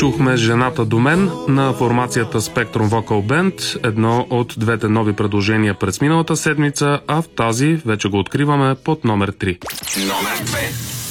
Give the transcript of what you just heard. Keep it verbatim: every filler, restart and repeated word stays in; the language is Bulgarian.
чухме "Жената до мен" на формацията Spectrum Vocal Band, едно от двете нови предложения през миналата седмица, а в тази вече го откриваме под номер три. Номер две.